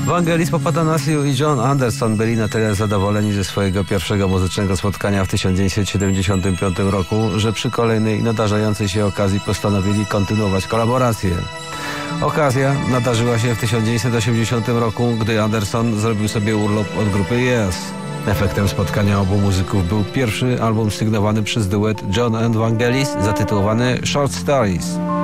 Vangelis, Papathanasiou i John Anderson byli na tyle zadowoleni ze swojego pierwszego muzycznego spotkania w 1975 roku, że przy kolejnej nadarzającej się okazji postanowili kontynuować kolaborację. Okazja nadarzyła się w 1980 roku, gdy Anderson zrobił sobie urlop od grupy Yes. Efektem spotkania obu muzyków był pierwszy album sygnowany przez duet John and Vangelis zatytułowany Short Stories.